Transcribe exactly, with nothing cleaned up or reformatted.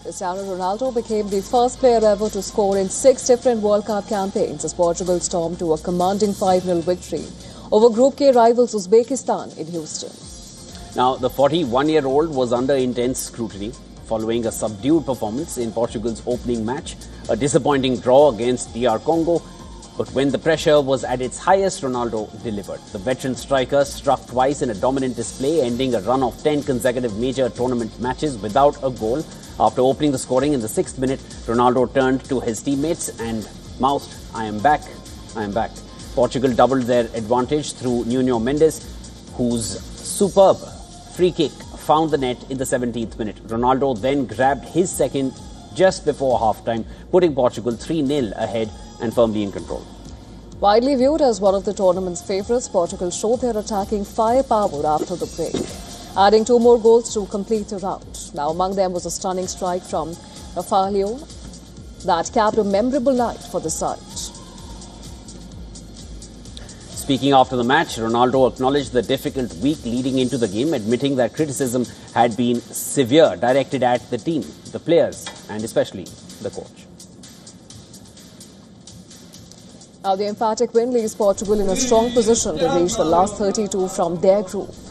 Cristiano Ronaldo became the first player ever to score in six different World Cup campaigns as Portugal stormed to a commanding five nil victory over Group K rivals Uzbekistan in Houston. Now, the forty-one-year-old was under intense scrutiny following a subdued performance in Portugal's opening match, a disappointing draw against D R Congo. But when the pressure was at its highest, Ronaldo delivered. The veteran striker struck twice in a dominant display, ending a run of ten consecutive major tournament matches without a goal. After opening the scoring in the sixth minute, Ronaldo turned to his teammates and mouthed, "I am back, I am back." Portugal doubled their advantage through Nuno Mendes, whose superb free kick found the net in the seventeenth minute. Ronaldo then grabbed his second just before half-time, putting Portugal three nil ahead and firmly in control. Widely viewed as one of the tournament's favourites, Portugal showed their attacking firepower after the break, adding two more goals to complete the rout. Now, among them was a stunning strike from Rafaelio that capped a memorable night for the side. Speaking after the match, Ronaldo acknowledged the difficult week leading into the game, admitting that criticism had been severe, directed at the team, the players, and especially the coach. Now, the emphatic win leaves Portugal in a strong position to reach the last thirty-two from their group.